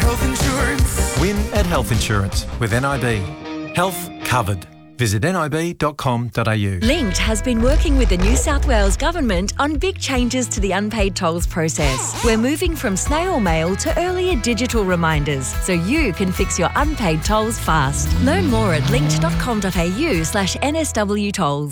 health insurance. Win at Health Insurance with NIB. Health covered. Visit nib.com.au. Linked has been working with the New South Wales Government on big changes to the unpaid tolls process. We're moving from snail mail to earlier digital reminders so you can fix your unpaid tolls fast. Learn more at linked.com.au/NSW tolls.